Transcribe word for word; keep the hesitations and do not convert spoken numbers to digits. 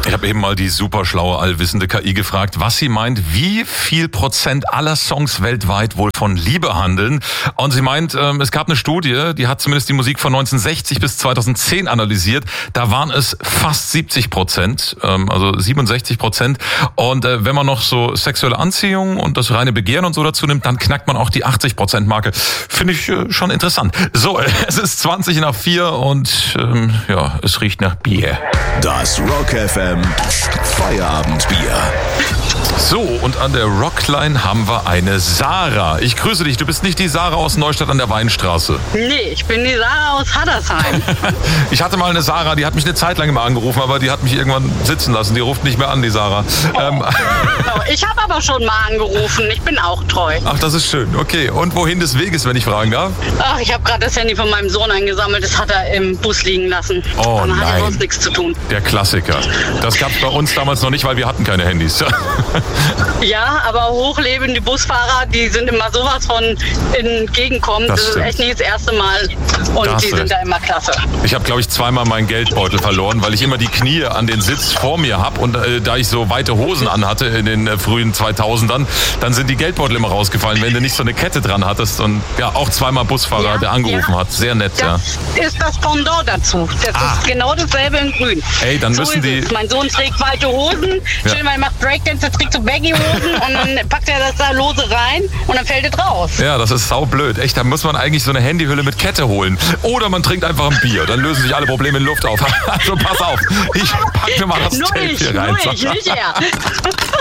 Ich habe eben mal die super schlaue, allwissende K I gefragt, was sie meint, wie viel Prozent aller Songs weltweit wohl von Liebe handeln. Und sie meint, ähm, es gab eine Studie, die hat zumindest die Musik von neunzehnhundertsechzig bis zweitausendzehn analysiert. Da waren es fast siebzig Prozent, ähm, also siebenundsechzig Prozent. Und äh, wenn man noch so sexuelle Anziehung und das reine Begehren und so dazu nimmt, dann knackt man auch die achtzig Prozent Marke. Finde ich äh, schon interessant. So, äh, es ist zwanzig nach vier und ähm, ja, es riecht nach Bier. Das Rock F M Feierabendbier. So, und an der Rockline haben wir eine Sarah. Ich grüße dich. Du bist nicht die Sarah aus Neustadt an der Weinstraße. Nee, ich bin die Sarah aus Haddersheim. Ich hatte mal eine Sarah, die hat mich eine Zeit lang immer angerufen, aber die hat mich irgendwann sitzen lassen. Die ruft nicht mehr an, die Sarah. Oh. Ähm. Ich habe aber schon mal angerufen. Ich bin auch treu. Ach, das ist schön. Okay, und wohin des Weges, wenn ich fragen darf? Ach, ich habe gerade das Handy von meinem Sohn eingesammelt. Das hat er im Bus liegen lassen. Oh Dann nein. hat er sonst nichts zu tun. Der Klassiker. Das gab es bei uns damals noch nicht, weil wir hatten keine Handys. Ja, aber hochlebende Busfahrer, die sind immer sowas von entgegenkommen. Das Das, ist stimmt. echt nicht das erste Mal. Und Da hast die du sind recht. da immer klasse. Ich habe, glaube ich, zweimal meinen Geldbeutel verloren, weil ich immer die Knie an den Sitz vor mir habe. Und äh, da ich so weite Hosen anhatte in den äh, frühen zweitausendern, dann sind die Geldbeutel immer rausgefallen, wenn du nicht so eine Kette dran hattest. Und ja, auch zweimal Busfahrer, Ja, der angerufen ja. hat. Sehr nett, ja. Das ist das Pendant dazu. Das Ah. ist genau dasselbe in grün. Ey, dann so müssen ist die- es. Mein Sohn trägt weite Hosen. Ja. Schön, weil er macht Breakdance, der trägt so Baggy-Hosen und dann packt er das da lose rein und dann fällt es raus. Ja, das ist saublöd. Echt, da muss man eigentlich so eine Handyhülle mit Kette holen. Oder man trinkt einfach ein Bier. Dann lösen sich alle Probleme in Luft auf. Also pass auf. Ich pack mir mal das Nur Tape ich, hier rein. nur ich, nicht er.